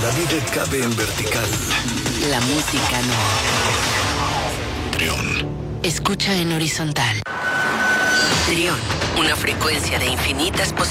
La vida cabe en vertical. La música no. Trión. Escucha en horizontal. Trión, una frecuencia de infinitas posibilidades.